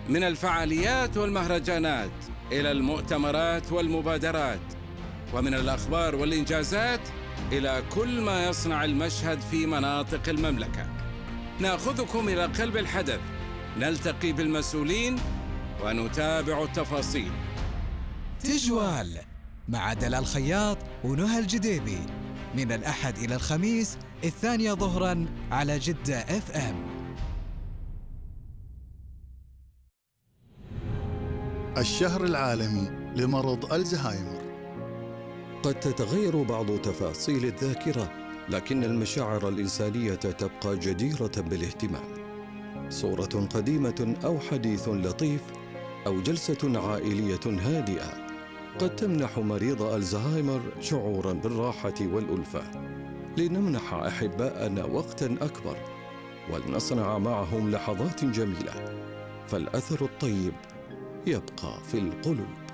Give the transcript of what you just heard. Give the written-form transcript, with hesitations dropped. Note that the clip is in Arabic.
من الفعاليات والمهرجانات إلى المؤتمرات والمبادرات، ومن الأخبار والإنجازات إلى كل ما يصنع المشهد في مناطق المملكة. نأخذكم إلى قلب الحدث، نلتقي بالمسؤولين ونتابع التفاصيل. تجوال مع دلال الخياط ونهى الجديبي من الأحد إلى الخميس 2 ظهراً على جدة FM. الشهر العالمي لمرض الزهايمر. قد تتغير بعض تفاصيل الذاكرة، لكن المشاعر الإنسانية تبقى جديرة بالاهتمام. صورة قديمة أو حديث لطيف أو جلسة عائلية هادئة قد تمنح مريض الزهايمر شعوراً بالراحة والألفة. لنمنح أحباءنا وقتاً أكبر ولنصنع معهم لحظات جميلة، فالأثر الطيب يبقى في القلوب.